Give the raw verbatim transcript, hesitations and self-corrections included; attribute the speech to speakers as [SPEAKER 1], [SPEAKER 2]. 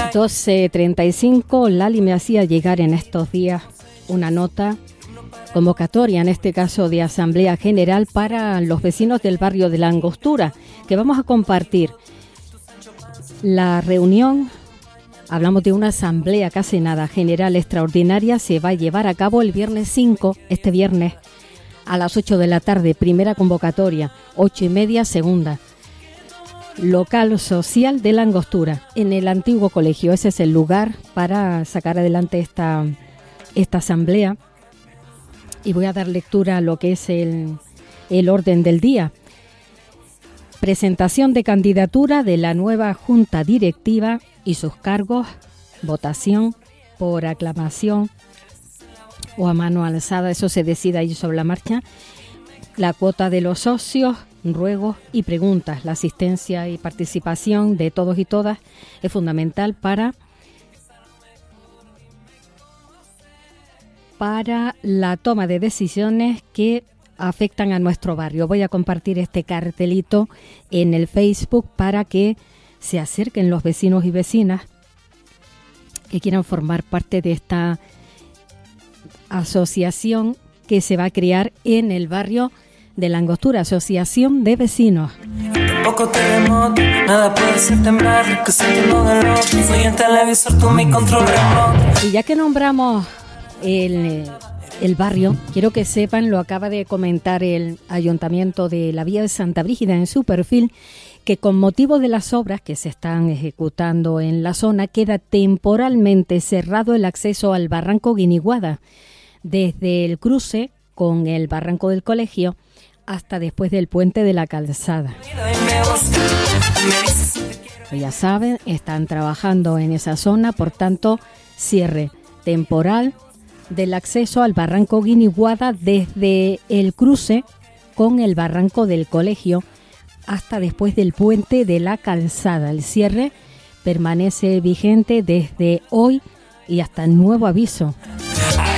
[SPEAKER 1] doce treinta y cinco, Lali me hacía llegar en estos días una nota convocatoria, en este caso de Asamblea General para los vecinos del barrio de La Angostura, que vamos a compartir. La reunión, hablamos de una asamblea casi nada general extraordinaria, se va a llevar a cabo el viernes cinco, este viernes, a las ocho de la tarde, primera convocatoria, ocho y media, segunda. Local social de La Angostura, en el antiguo colegio. Ese es el lugar para sacar adelante esta, esta asamblea. Y voy a dar lectura a lo que es el, el orden del día. Presentación de candidatura de la nueva Junta Directiva y sus cargos, votación por aclamación o a mano alzada, eso se decide ahí sobre la marcha. La cuota de los socios, ruegos y preguntas. La asistencia y participación de todos y todas es fundamental para, para la toma de decisiones que afectan a nuestro barrio. Voy a compartir este cartelito en el Facebook para que se acerquen los vecinos y vecinas que quieran formar parte de esta asociación que se va a crear en el barrio de La Angostura, Asociación de Vecinos.
[SPEAKER 2] Poco terremoto, nada puede hacer temblar, que siento de loco, soy el televisor, tú mi control remoto.
[SPEAKER 1] Y ya que nombramos el, el barrio, quiero que sepan, lo acaba de comentar el Ayuntamiento de la Vía de Santa Brígida en su perfil, que con motivo de las obras que se están ejecutando en la zona, queda temporalmente cerrado el acceso al barranco Guiniguada, desde el cruce con el barranco del colegio hasta después del puente de la calzada. Pues ya saben, están trabajando en esa zona, por tanto, cierre temporal del acceso al barranco Guiniguada desde el cruce con el barranco del colegio hasta después del puente de la calzada. El cierre permanece vigente desde hoy y hasta nuevo aviso.